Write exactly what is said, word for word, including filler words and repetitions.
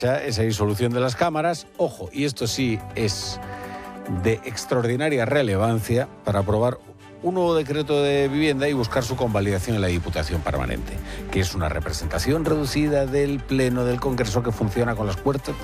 esa disolución de las cámaras. Ojo, y esto sí es de extraordinaria relevancia para aprobar un nuevo decreto de vivienda y buscar su convalidación en la Diputación Permanente, que es una representación reducida del Pleno del Congreso que funciona con las puertas